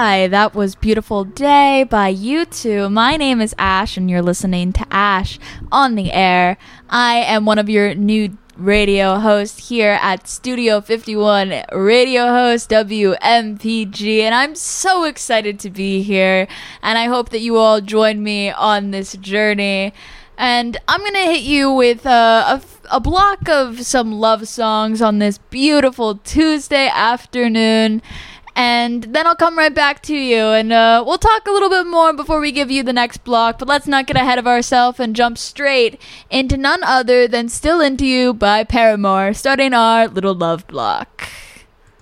Hi, that was Beautiful Day by U2. My name is Ash, and you're listening to Ash on the Air. I am one of your new radio hosts here at Studio 51, radio host WMPG, and I'm so excited to be here, and I hope that you all join me on this journey. And I'm going to hit you with a block of some love songs on this beautiful Tuesday afternoon. And then I'll come right back to you, and we'll talk a little bit more before we give you the next block. But let's not get ahead of ourselves and jump straight into none other than Still Into You by Paramore, starting our little love block.